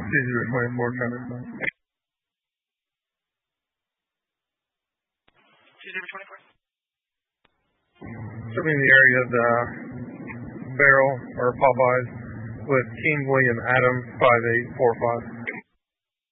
2-24 traffic sign. 2-24. Serving the area of the Barrel or Popeyes with King William Adams 5845.